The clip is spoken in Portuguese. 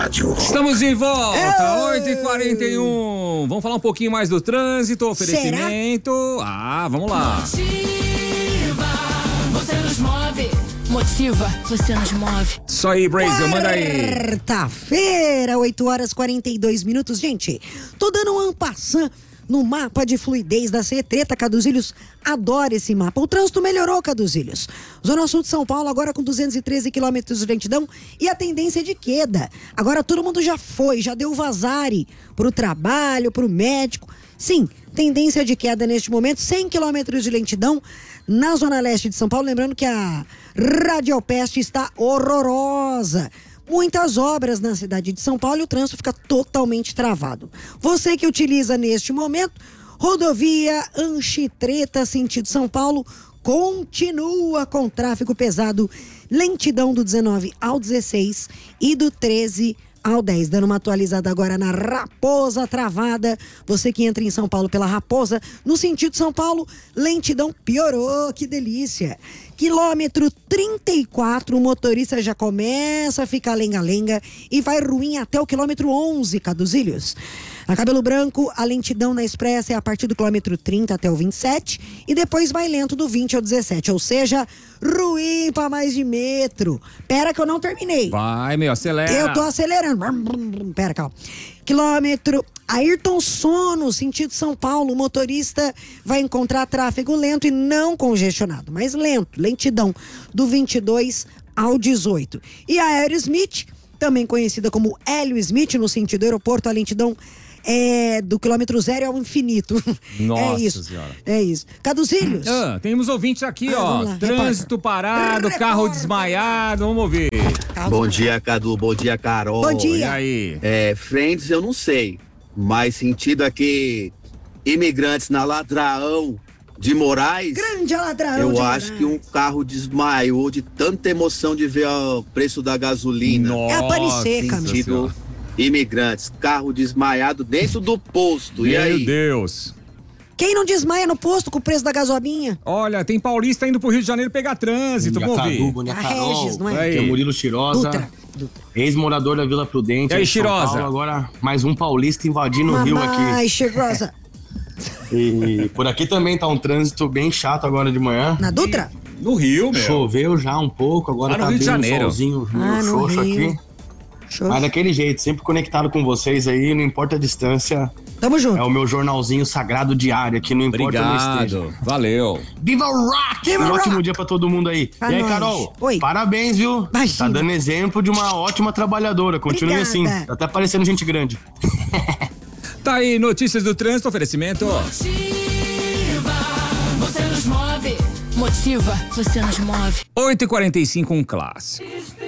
rádio. Estamos de volta, 8h41. Vamos falar um pouquinho mais do trânsito, oferecimento. Vamos lá. Você nos move. Motiva, você nos move. Isso aí, Brasil, manda aí. Quarta-feira, 8h42. Gente, tô dando um ampassã no mapa de fluidez da CE Treta. Caduzilhos adora esse mapa. O trânsito melhorou, Caduzilhos. Zona Sul de São Paulo agora com 213 quilômetros de lentidão e a tendência de queda. Agora todo mundo já deu vazare pro trabalho, pro médico. Sim, tendência de queda neste momento, 100 quilômetros de lentidão na Zona Leste de São Paulo. Lembrando que a Radiopeste está horrorosa. Muitas obras na cidade de São Paulo e o trânsito fica totalmente travado. Você que utiliza neste momento, rodovia Anchieta, sentido São Paulo, continua com tráfego pesado, lentidão do 19 ao 16 e do 13 ao 10. Dando uma atualizada agora na Raposa Travada. Você que entra em São Paulo pela Raposa, no sentido São Paulo, lentidão piorou, que delícia. Quilômetro 34, o motorista já começa a ficar lenga-lenga e vai ruim até o quilômetro 11, Caduzilhos. Na Cabelo Branco, a lentidão na Expressa é a partir do quilômetro 30 até o 27 e depois vai lento do 20 ao 17, ou seja, ruim para mais de metro. Pera que eu não terminei. Vai, meu, acelera. Eu tô acelerando. Pera, calma. Quilômetro Ayrton Sono, sentido São Paulo, o motorista vai encontrar tráfego lento e não congestionado, mas lento, lentidão do 22 ao 18. E a Aerosmith, também conhecida como Hélio Smith, no sentido aeroporto, a lentidão é do quilômetro 0 ao infinito. Nossa é isso. Senhora. É isso. Caduzilhos? Temos ouvintes aqui, Vamos lá, trânsito parado, carro Repórter. desmaiado, vamos ouvir. Bom dia, Cadu. Bom dia, Carol. Bom dia. E aí? Friends, eu não sei, mas sentido aqui, imigrantes na Ladrão de Moraes, Grande ladrão. eu acho que um carro desmaiou de tanta emoção de ver o preço da gasolina. Nossa, É a pane seca, meu. Sentido imigrantes, carro desmaiado dentro do posto. E Meu aí? Deus. Quem não desmaia no posto com o preço da gasolabinha? Olha, tem paulista indo pro Rio de Janeiro pegar trânsito, vamos ouvir. Bom dia, A Carol. Regis, não é? Aí. Aqui é Murilo Chirosa, Dutra. ex-morador da Vila Prudente. E aí, de São Chirosa? Paulo. Agora mais um paulista invadindo o Rio aqui. Mamãe, Chirosa. E por aqui também tá um trânsito bem chato agora de manhã. Na Dutra? No Rio, meu. Choveu já um pouco, agora Lá no tá Rio de bem um Janeiro. solzinho Ah, meio no xoxo Rio. aqui. Show. Mas daquele jeito, sempre conectado com vocês aí, não importa a distância. Tamo junto. É o meu jornalzinho sagrado diário aqui, não importa onde eu esteja. Obrigado, valeu. Viva o Rock! Viva Um o ótimo rock! dia pra todo mundo aí. Pra e aí, nós. Carol? Oi. Parabéns, viu? Imagina. Tá dando exemplo de uma ótima trabalhadora. Continue Obrigada. assim. Tá até parecendo gente grande. Tá aí, notícias do trânsito, oferecimento. Motiva, você nos move. Motiva, você nos move. 8h45, um clássico.